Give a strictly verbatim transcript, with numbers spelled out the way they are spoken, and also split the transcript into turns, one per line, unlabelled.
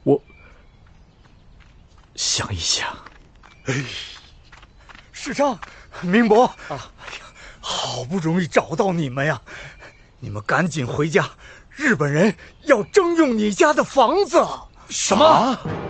我想一想。
哎，世昌，明伯啊，哎呀，好不容易找到你们呀！你们赶紧回家，日本人要征用你家的房子。
什么？